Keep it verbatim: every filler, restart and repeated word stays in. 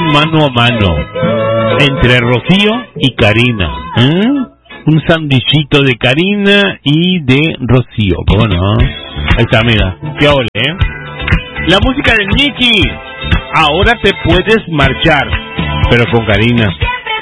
un mano a mano entre Rocío y Karina. ¿Eh? Un sandwichito de Karina y de Rocío. ¿Cómo no? Ahí está, mira. Qué ole, ¿eh? La música de Nicky. Ahora te puedes marchar, pero con Karina.